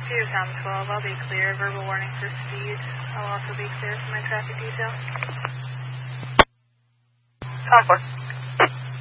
Cedar Town 12, I'll be clear. Verbal warning for speed. I'll also be clear for my traffic detail. Concord.